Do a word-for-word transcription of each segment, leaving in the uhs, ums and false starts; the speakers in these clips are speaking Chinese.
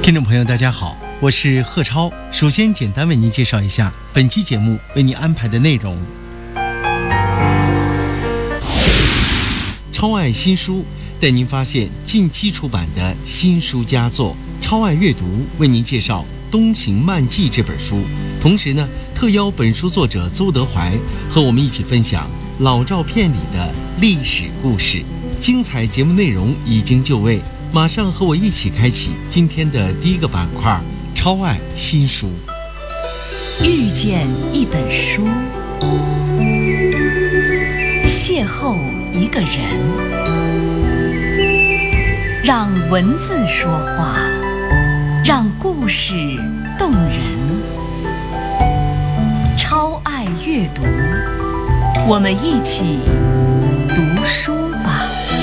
听众朋友大家好，我是贺超。首先简单为您介绍一下本期节目为您安排的内容。超爱新书带您发现近期出版的新书佳作。超爱阅读为您介绍《东行漫记》这本书，同时呢，特邀本书作者邹德怀和我们一起分享老照片里的历史故事。精彩节目内容已经就位，马上和我一起开启今天的第一个板块——超爱新书。 遇见一本书，邂逅一个人，让文字说话，让故事动人。超爱阅读，我们一起读书吧。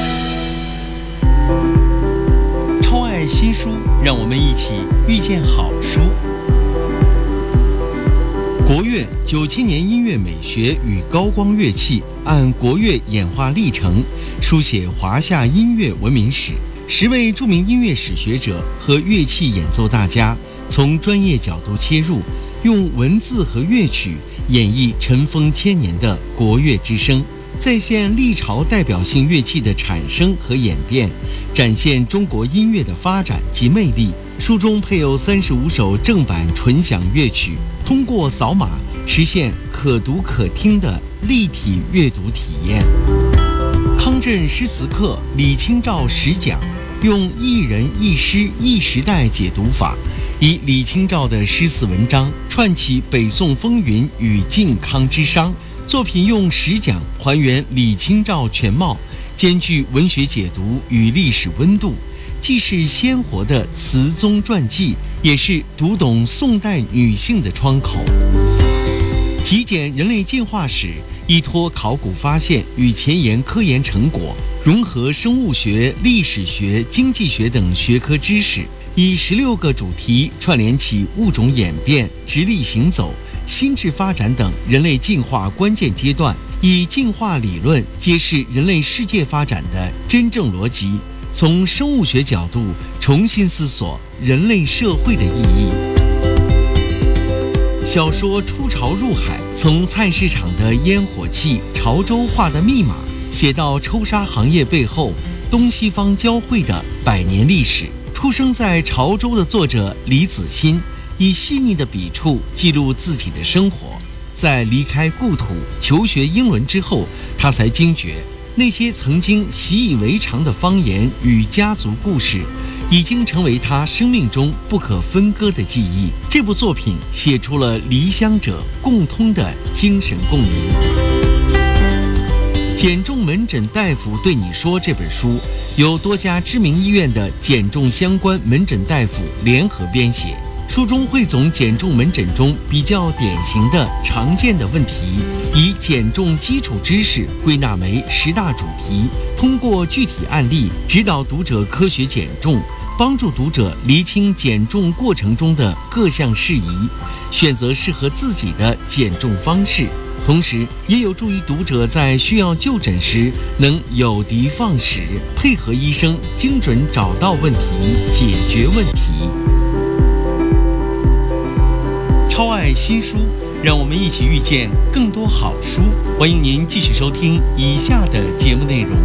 超爱新书，让我们一起遇见好书。国乐九七年音乐美学与高光乐器，按国乐演化历程，书写华夏音乐文明史。十位著名音乐史学者和乐器演奏大家，从专业角度切入，用文字和乐曲演绎尘封千年的国乐之声，再现历朝代表性乐器的产生和演变，展现中国音乐的发展及魅力。书中配有三十五首正版纯享乐曲，通过扫码实现可读可听的立体阅读体验。康震诗词课李清照十讲，用一人一诗一时代解读法，以李清照的诗词文章串起北宋风云与靖康之殇。作品用十讲还原李清照全貌，兼具文学解读与历史温度，既是鲜活的词宗传记，也是读懂宋代女性的窗口。极简人类进化史，依托考古发现与前沿科研成果，融合生物学、历史学、经济学等学科知识，以十六个主题串联起物种演变、直立行走、心智发展等人类进化关键阶段，以进化理论揭示人类世界发展的真正逻辑，从生物学角度重新思索人类社会的意义。小说《出潮入海》从菜市场的烟火气、潮州话的密码，写到抽沙行业背后东西方交汇的百年历史。出生在潮州的作者李子欣，以细腻的笔触记录自己的生活。在离开故土求学英伦之后，他才惊觉那些曾经习以为常的方言与家族故事，已经成为他生命中不可分割的记忆。这部作品写出了离乡者共通的精神共鸣。减重门诊大夫对你说这本书，由多家知名医院的减重相关门诊大夫联合编写。书中汇总减重门诊中比较典型的常见的问题，以减重基础知识归纳为十大主题，通过具体案例指导读者科学减重，帮助读者厘清减重过程中的各项事宜，选择适合自己的减重方式，同时也有助于读者在需要就诊时能有的放矢，配合医生精准找到问题，解决问题。超爱新书，让我们一起遇见更多好书。欢迎您继续收听以下的节目内容。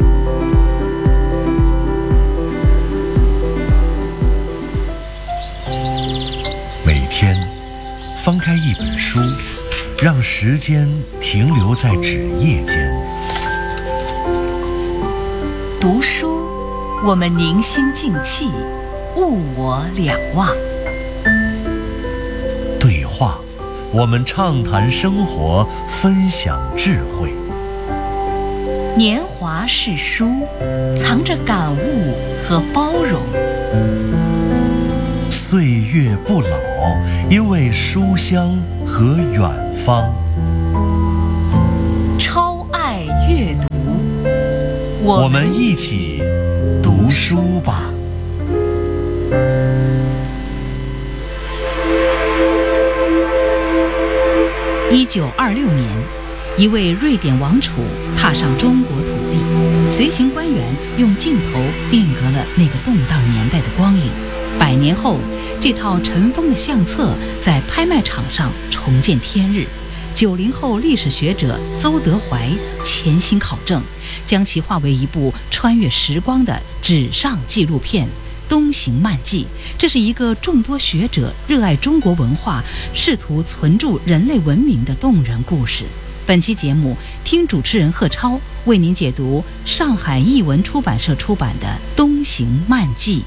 每天翻开一本书，让时间停留在纸页间。 读书，我们凝心静气，物我两忘。 对话，我们畅谈生活，分享智慧。 年华是书，藏着感悟和包容。 岁月不老，因为书香和远方。 超爱阅读， 我们一起读书吧。 一九二六年，一位瑞典王储踏上中国土地，随行官员用镜头定格了那个动荡年代的光影。百年年后，这套尘封的相册在拍卖场上重见天日。九零后历史学者邹德怀潜心考证，将其化为一部穿越时光的纸上纪录片《东行漫记》。这是一个众多学者热爱中国文化，试图存住人类文明的动人故事。本期节目，听主持人贺超为您解读上海译文出版社出版的《东行漫记》。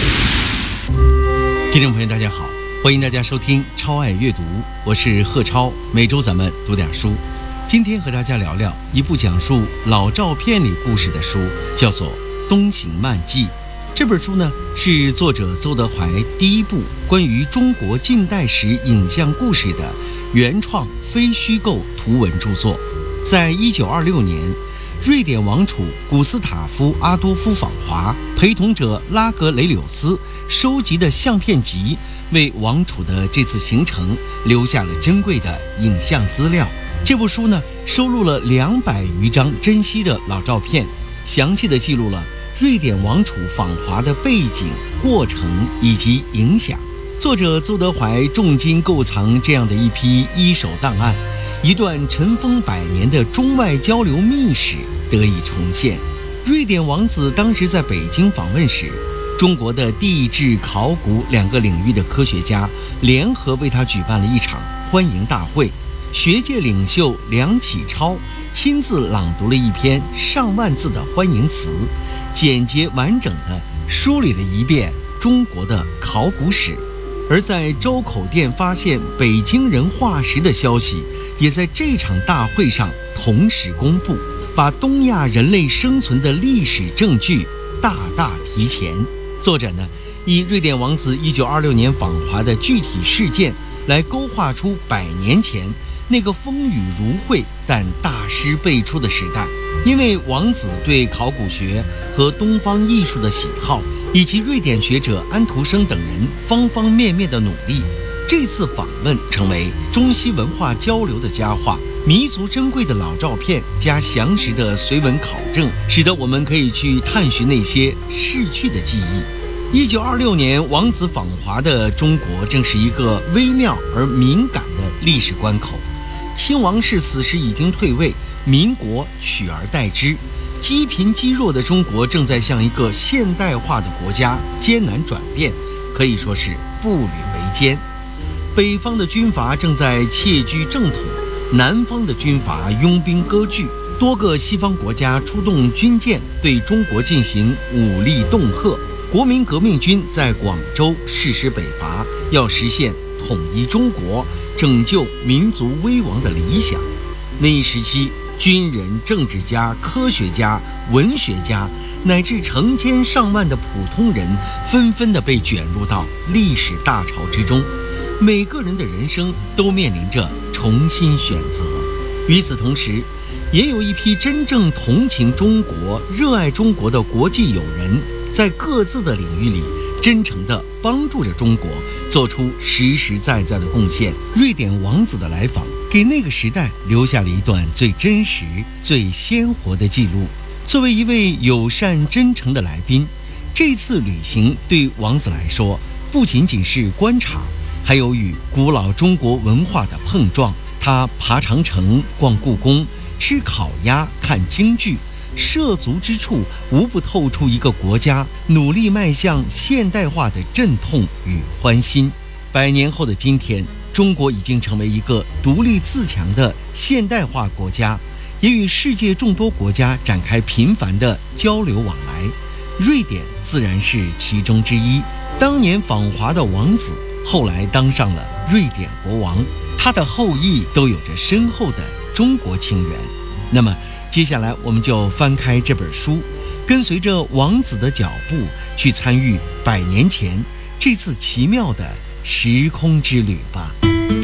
听众朋友，大家好，欢迎大家收听超爱阅读，我是贺超，每周咱们读点书。今天和大家聊聊一部讲述老照片里故事的书，叫做《东行漫记》。这本书呢，是作者邹德怀第一部关于中国近代史影像故事的原创非虚构图文著作。在一九二六年，瑞典王储古斯塔夫·阿多夫访华，陪同者拉格雷柳斯收集的相片集，为王储的这次行程留下了珍贵的影像资料。这部书呢，收录了两百余张珍稀的老照片，详细的记录了瑞典王储访华的背景、过程以及影响。作者邹德怀重金构藏这样的一批一手档案，一段尘封百年的中外交流秘史得以重现。瑞典王子当时在北京访问时，中国的地质、考古两个领域的科学家联合为他举办了一场欢迎大会。学界领袖梁启超亲自朗读了一篇上万字的欢迎词，简洁完整地梳理了一遍中国的考古史。而在周口店发现北京人化石的消息，也在这场大会上同时公布，把东亚人类生存的历史证据大大提前。作者呢，以瑞典王子一九二六年访华的具体事件来勾画出百年前那个风雨如晦但大师辈出的时代。因为王子对考古学和东方艺术的喜好，以及瑞典学者安徒生等人方方面面的努力，这次访问成为中西文化交流的佳话。弥足珍贵的老照片加详实的随文考证，使得我们可以去探寻那些逝去的记忆。一九二六年王子访华的中国，正是一个微妙而敏感的历史关口。清王室此时已经退位，民国取而代之，积贫积弱的中国正在向一个现代化的国家艰难转变，可以说是步履维艰。北方的军阀正在窃据正统，南方的军阀拥兵割据，多个西方国家出动军舰对中国进行武力恫吓。国民革命军在广州誓师北伐，要实现统一中国、拯救民族危亡的理想。那一时期，军人、政治家、科学家、文学家，乃至成千上万的普通人，纷纷地被卷入到历史大潮之中。每个人的人生都面临着重新选择。与此同时，也有一批真正同情中国、热爱中国的国际友人，在各自的领域里真诚地帮助着中国，做出实实在在的贡献。瑞典王子的来访，给那个时代留下了一段最真实、最鲜活的记录。作为一位友善真诚的来宾，这次旅行对王子来说，不仅仅是观察，还有与古老中国文化的碰撞。他爬长城、逛故宫、吃烤鸭、看京剧，涉足之处无不透出一个国家努力迈向现代化的阵痛与欢欣。百年后的今天，中国已经成为一个独立自强的现代化国家，也与世界众多国家展开频繁的交流往来。瑞典自然是其中之一。当年访华的王子，后来当上了瑞典国王，他的后裔都有着深厚的中国情缘。那么接下来我们就翻开这本书，跟随着王子的脚步，去参与百年前这次奇妙的时空之旅吧。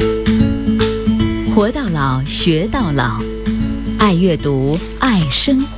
活到老，学到老，爱阅读，爱生活。